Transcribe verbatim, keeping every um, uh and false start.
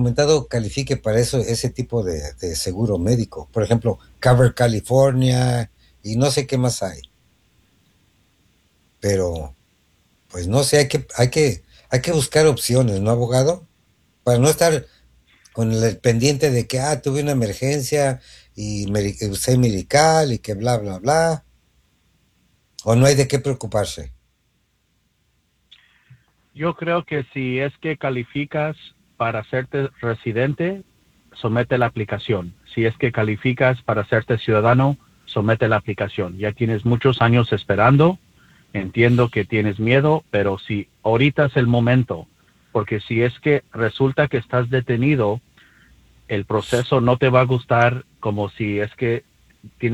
documentado califique para eso, ese tipo de, de seguro médico. Por ejemplo, Cover California y no sé qué más hay. Pero, pues no sé, hay que, hay que, hay que buscar opciones, ¿no, abogado? Para no estar con el pendiente de que, ah, tuve una emergencia y me, usé medical y que bla, bla, bla. O no hay de qué preocuparse. Yo creo que si es que calificas para hacerte residente, somete la aplicación. Si es que calificas para hacerte ciudadano, somete la aplicación. Ya tienes muchos años esperando. Entiendo que tienes miedo, pero si ahorita es el momento, porque si es que resulta que estás detenido, el proceso no te va a gustar como si es que tienes